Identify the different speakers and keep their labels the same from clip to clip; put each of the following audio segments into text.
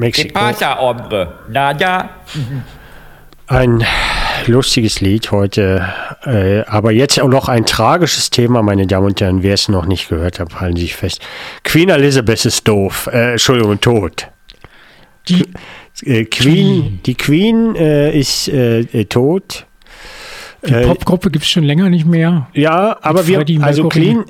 Speaker 1: Mexiko.
Speaker 2: Hombre? Nada.
Speaker 1: Ein lustiges Lied heute, aber jetzt auch noch ein tragisches Thema, meine Damen und Herren. Wer es noch nicht gehört hat, halten Sie sich fest. Queen Elizabeth ist doof, tot. Die Queen ist tot.
Speaker 3: Die Popgruppe gibt es schon länger nicht mehr.
Speaker 1: Ja, aber Queen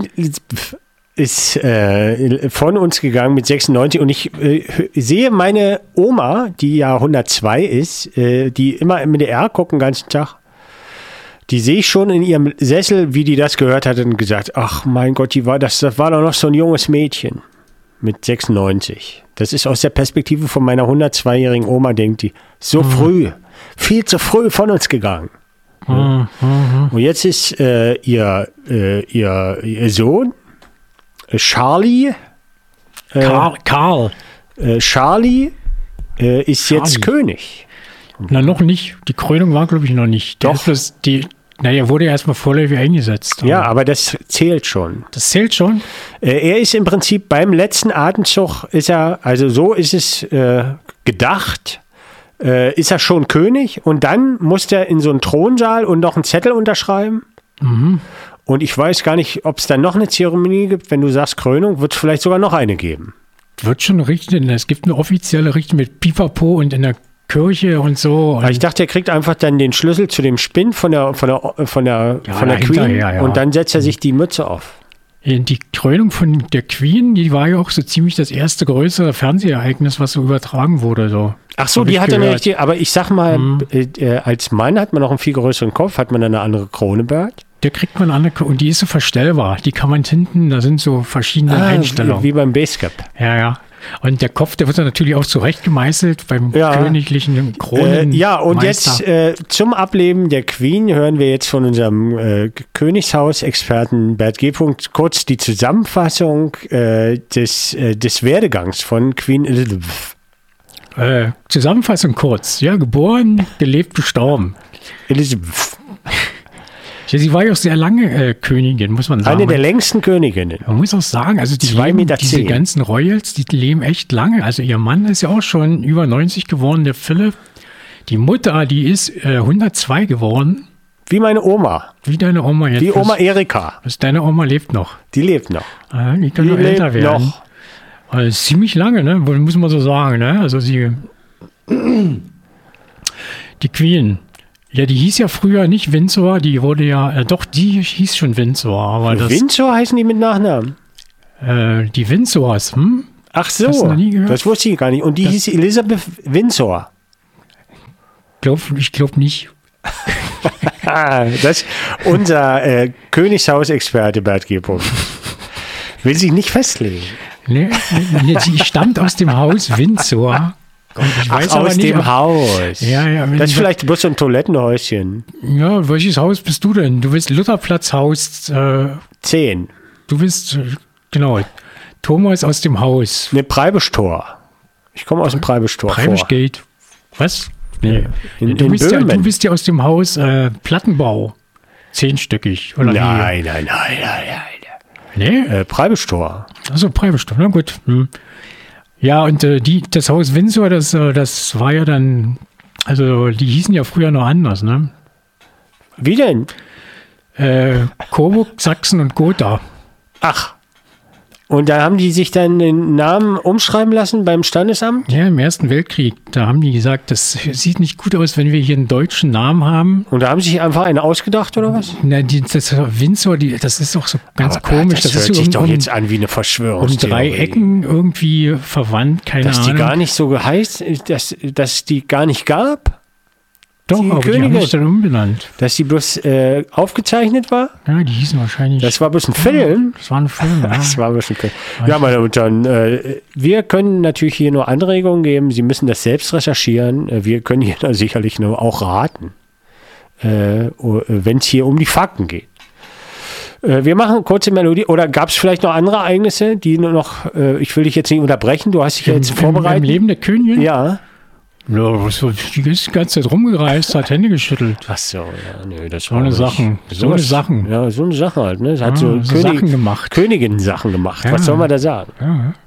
Speaker 1: ist von uns gegangen mit 96 und ich sehe meine Oma, die ja 102 ist, die immer im MDR guckt den ganzen Tag, die sehe ich schon in ihrem Sessel, wie die das gehört hat und gesagt, ach mein Gott, das war doch noch so ein junges Mädchen mit 96. Das ist aus der Perspektive von meiner 102-jährigen Oma, denkt die, so früh, viel zu früh von uns gegangen. Und jetzt ist ihr Sohn, Charlie.
Speaker 3: Karl.
Speaker 1: Charlie ist jetzt König.
Speaker 3: Na, noch nicht. Die Krönung war, glaube ich, noch nicht.
Speaker 1: Doch.
Speaker 3: Er wurde ja erstmal vorläufig eingesetzt.
Speaker 1: Ja, aber das zählt schon.
Speaker 3: Das zählt schon?
Speaker 1: Er ist im Prinzip beim letzten Atemzug, also so ist es gedacht, ist er schon König und dann muss er in so einen Thronsaal und noch einen Zettel unterschreiben. Mhm. Und ich weiß gar nicht, ob es dann noch eine Zeremonie gibt. Wenn du sagst Krönung, wird es vielleicht sogar noch eine geben.
Speaker 3: Wird schon richtig. Es gibt eine offizielle Richtung mit Pipapo und in der Kirche und so.
Speaker 1: Und ich dachte, er kriegt einfach dann den Schlüssel zu dem Spind von der Queen und dann setzt er sich die Mütze auf.
Speaker 3: Die Krönung von der Queen, die war ja auch so ziemlich das erste größere Fernsehereignis, was so übertragen wurde. So.
Speaker 1: Ach so, die hatte eine richtige, aber ich sag mal, als Mann hat man noch einen viel größeren Kopf, hat man eine andere Krone, Bert?
Speaker 3: Der kriegt man eine Krone und die ist so verstellbar. Die kann man hinten, da sind so verschiedene Einstellungen.
Speaker 1: Wie beim Basecap.
Speaker 3: Ja. Und der Kopf, der wird dann natürlich auch zurecht gemeißelt beim königlichen Kronen.
Speaker 1: Und jetzt zum Ableben der Queen hören wir jetzt von unserem Königshausexperten Bert G. kurz die Zusammenfassung des Werdegangs von Queen Elizabeth.
Speaker 3: Zusammenfassung kurz. Ja, geboren, gelebt, gestorben.
Speaker 1: Elizabeth.
Speaker 3: Ja, sie war ja auch sehr lange Königin, muss man sagen.
Speaker 1: Eine der längsten Königinnen.
Speaker 3: Man muss auch sagen, also diese ganzen Royals, die leben echt lange. Also ihr Mann ist ja auch schon über 90 geworden, der Philipp. Die Mutter, die ist 102 geworden.
Speaker 1: Wie meine Oma.
Speaker 3: Wie deine Oma jetzt.
Speaker 1: Die Oma Erika.
Speaker 3: Deine Oma lebt noch.
Speaker 1: Die lebt noch.
Speaker 3: Die kann noch älter werden. Noch. Also ziemlich lange, ne? Muss man so sagen, ne? Also die Queen. Ja, die hieß ja früher nicht Windsor, die wurde ja, die hieß schon Windsor. Aber
Speaker 1: Windsor heißen die mit Nachnamen?
Speaker 3: Die Windsors,
Speaker 1: Ach so, das wusste ich gar nicht. Und die hieß Elizabeth Windsor?
Speaker 3: Ich glaube nicht.
Speaker 1: Das ist unser Königshausexperte Bert G. Will sich nicht festlegen.
Speaker 3: Nee, sie stammt aus dem Haus Windsor. Ich weiß aber
Speaker 1: aus
Speaker 3: nicht,
Speaker 1: dem Haus.
Speaker 3: Ja,
Speaker 1: das ist vielleicht bloß so ein Toilettenhäuschen.
Speaker 3: Ja, welches Haus bist du denn? Du bist Lutherplatzhaus
Speaker 1: 10.
Speaker 3: Du bist, genau, Thomas aus dem Haus.
Speaker 1: Ne, Preibisch-Tor. Ich komme aus dem Preibisch-Tor.
Speaker 3: Preibisch-Gate. Was? Nee. Du bist ja aus dem Haus Plattenbau. 10-stöckig. Oder
Speaker 1: nein.
Speaker 3: Nee?
Speaker 1: Preibisch-Tor.
Speaker 3: Achso, Preibisch-Tor, na gut. Ja, und das Haus Windsor, das war ja dann, also die hießen ja früher noch anders, ne?
Speaker 1: Wie denn?
Speaker 3: Coburg, Sachsen und Gotha.
Speaker 1: Ach. Und da haben die sich dann den Namen umschreiben lassen beim Standesamt?
Speaker 3: Ja, im Ersten Weltkrieg. Da haben die gesagt, das sieht nicht gut aus, wenn wir hier einen deutschen Namen haben.
Speaker 1: Und da haben sie sich einfach einen ausgedacht, oder was?
Speaker 3: Na, das Windsor, das ist auch so ganz komisch.
Speaker 1: Das hört sich doch jetzt an wie eine Verschwörungstheorie.
Speaker 3: 3 Ecken irgendwie verwandt, keine Ahnung.
Speaker 1: Dass die gar nicht so heißt, dass die gar nicht gab?
Speaker 3: Doch, aber die haben sich dann umbenannt.
Speaker 1: Dass die bloß aufgezeichnet war?
Speaker 3: Ja, die hießen wahrscheinlich...
Speaker 1: Das war bloß ein Film?
Speaker 3: Das war ein Film, ja.
Speaker 1: Das war bloß ein Film. Ja, meine Damen und Herren, wir können natürlich hier nur Anregungen geben. Sie müssen das selbst recherchieren. Wir können hier sicherlich nur auch raten, wenn es hier um die Fakten geht. Wir machen eine kurze Melodie. Oder gab es vielleicht noch andere Ereignisse, die nur noch... ich will dich jetzt nicht unterbrechen. Du hast dich ja jetzt vorbereitet.
Speaker 3: Im Leben der Königin?
Speaker 1: Ja.
Speaker 3: Ja, die ist die ganze Zeit rumgereist, hat Hände geschüttelt.
Speaker 1: Ach so, ja, nö, das
Speaker 3: war so eine Sachen.
Speaker 1: Ja, so eine Sache halt, ne? Es hat so
Speaker 3: Sachen gemacht.
Speaker 1: Königinnen-Sachen gemacht.
Speaker 3: Ja.
Speaker 1: Was soll man da sagen?
Speaker 3: Ja.